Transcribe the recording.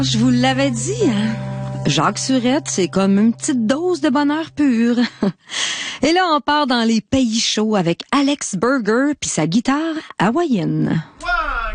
Je vous l'avais dit, hein? Jacques Surette, c'est comme une petite dose de bonheur pur. Et là, on part dans les pays chauds avec Alex Burger puis sa guitare hawaïenne. 1,